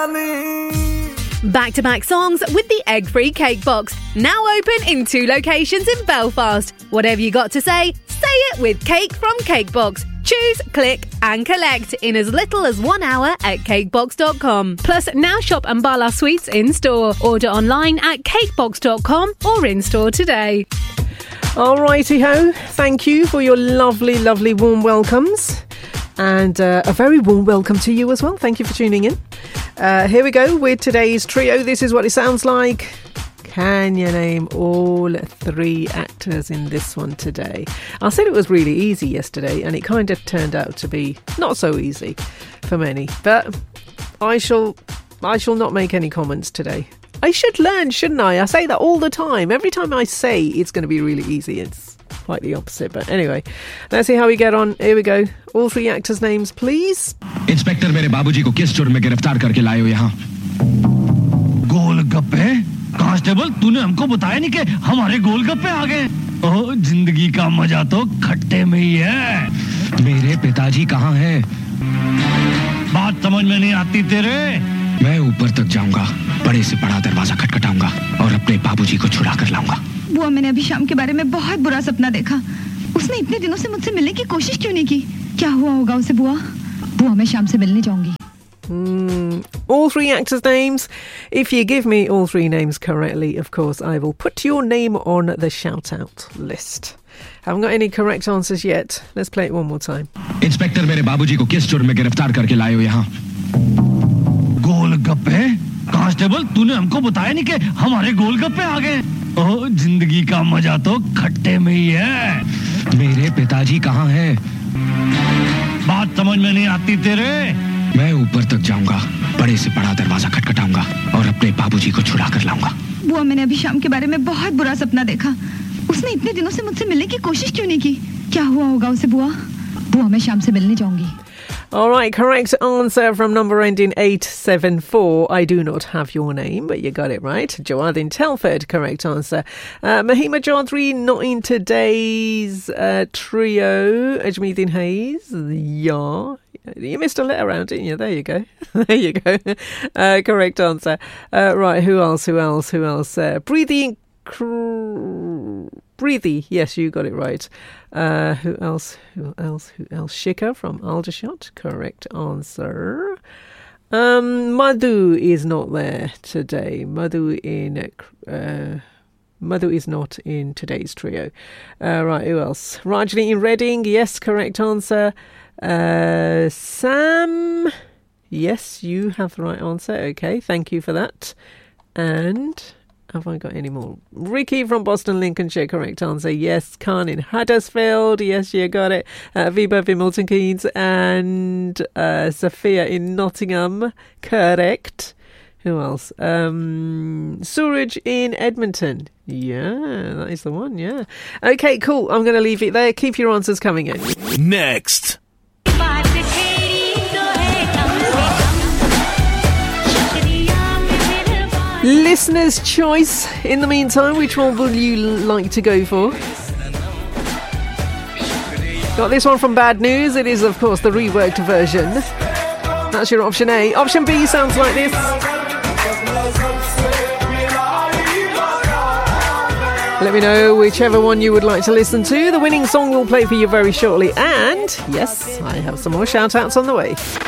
Back-to-back songs with the egg-free cake box. Now open in 2 locations in Belfast. Whatever you got to say it with Cake from Cakebox. Choose, click and collect in as little as 1 hour at cakebox.com. Plus, now shop Ambala Sweets in-store. Order online at cakebox.com or in-store today. All righty-ho. Thank you for your lovely, lovely warm welcomes. And a very warm welcome to you as well. Thank you for tuning in. Here we go with today's trio. This is what it sounds like. Can you name all 3 actors in this one today? I said it was really easy yesterday, and it kind of turned out to be not so easy for many. But I shall not make any comments today. I should learn, shouldn't I? I say that all the time. Every time I say it's going to be really easy, it's quite the opposite. But anyway, let's see how we get on. Here we go. All 3 actors' names, please. Inspector मेरे बाबूजी को किस जुर्म में गिरफ्तार करके लाए हो यहाँ? गोलगप्पे? कांस्टेबल, तूने हमको बताया नहीं कि हमारे गोलगप्पे आ गए। ओह, जिंदगी का मजा तो खट्टे में ही है। मेरे पिताजी कहाँ हैं? बात समझ में नहीं आती तेरे। मैं ऊपर तक जाऊंगा, बड़े से बड़ा दरवाजा खटखटाऊंगा और अपने बाबूजी को छुड़ा कर लाऊंगा। बुआ, मैंने अभी शाम के बारे में बहुत बुरा सपना देखा। उसने इतने दिनों से मुझसे मिलने की कोशिश क्यों नहीं की? क्या हुआ होगा उसे बुआ? बुआ, मैं शाम से मिलने जाऊंगी। All 3 actors' names. If you give me all 3 names correctly, of course, I will put your name on the shout-out list. Haven't got any correct answers yet. Let's play it one more time. Inspector मेरे बाबूजी को किस जुर्म में गिरफ्तार करके लाए हो यहाँ? गोलगप्पे? कांस्टेबल, तूने हमको बताया नहीं कि हमारे गोलगप्पे आ गए। ओह, जिंदगी का मजा तो खट्टे में ही है। मेरे पिताजी कहाँ हैं? बात समझ में नहीं आती तेरे। मैं ऊपर तक जाऊंगा, बड़े से बड़ा दरवाजा खटखटाऊंगा और अपने बाबूजी को छुड़ा कर लाऊंगा। बुआ, मैंने अभी शाम के बारे में बहुत बुरा सपना देखा। उसने इतने दिनों से मुझसे मिलने की कोशिश क्यों नहीं की? क्या हुआ होगा उसे बुआ? बुआ, मैं शाम से मिलने जाऊंगी। All right, correct answer from number ending 874. I do not have your name, but you got it right. Jawad in Telford, correct answer. Mahima Chaudhry, not in today's trio. Ajmeedin Hayes, yeah. You missed a letter round, didn't you? There you go. There you go. Correct answer. Right, who else? Breathy, yes, you got it right. Who else? Shika from Aldershot, correct answer. Madhu is not there today. Madhu is not in today's trio. Right, who else? Rajni in Reading, yes, correct answer. Sam, yes, you have the right answer. Okay, thank you for that. And have I got any more? Ricky from Boston, Lincolnshire, correct answer. Yes. Khan in Huddersfield, yes, you got it. Viba in Milton Keynes and Sophia in Nottingham, correct. Who else? Suraj in Edmonton. Yeah, that is the one, yeah. Okay, cool. I'm going to leave it there. Keep your answers coming in. Next. Listener's choice. In the meantime, which one would you like to go for? Got this one from Bad News. It is, of course, the reworked version. That's your option A. Option B sounds like this. Let me know whichever one you would like to listen to. The winning song will play for you very shortly. And, yes, I have some more shout-outs on the way.